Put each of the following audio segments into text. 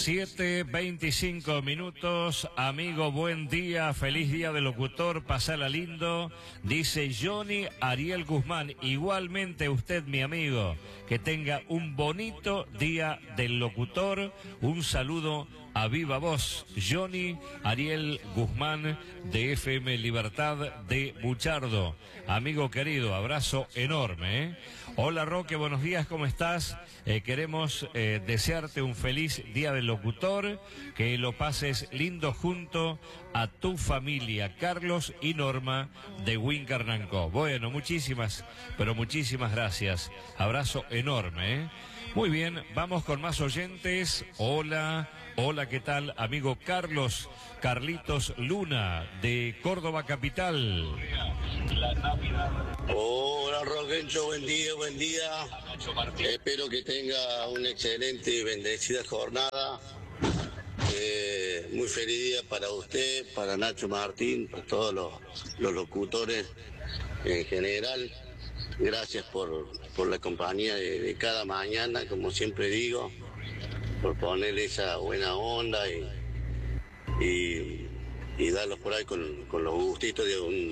7:25 minutos, amigo, buen día, feliz día del locutor, pasala lindo, dice Johnny Ariel Guzmán, igualmente usted mi amigo, que tenga un bonito día del locutor, un saludo a viva voz, Johnny Ariel Guzmán de FM Libertad de Buchardo, amigo querido, abrazo enorme, Hola Roque, buenos días, ¿cómo estás? Queremos desearte un feliz día del locutor, que lo pases lindo junto a tu familia, Carlos y Norma de Wincarnancó. Bueno, muchísimas gracias. Abrazo enorme, Muy bien, vamos con más oyentes. Hola, ¿qué tal? Amigo Carlitos Luna, de Córdoba Capital. Hola Roquencho, buen día. Espero que tenga una excelente y bendecida jornada. Muy feliz día para usted, para Nacho Martín, para todos los locutores en general. Gracias por la compañía de cada mañana, como siempre digo, por ponerle esa buena onda y darlos por ahí con los gustitos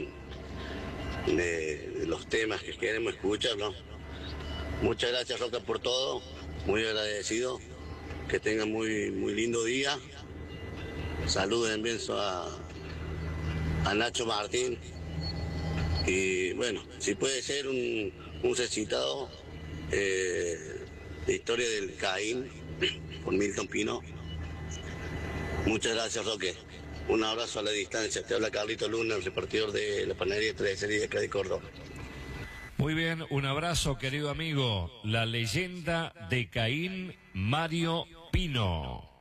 de los temas que queremos escuchar, ¿no? Muchas gracias, Roca, por todo, muy agradecido, que tengan muy lindo día. Saludos en beso a Nacho Martín y bueno, si puede ser un recitado de historia del Caín por Milton Pino. Muchas gracias, Roque. Un abrazo a la distancia. Te habla Carlito Luna, el repartidor de la panadería 3 de acá de Córdoba. Muy bien, un abrazo, querido amigo. La leyenda de Caín, Mario Pino.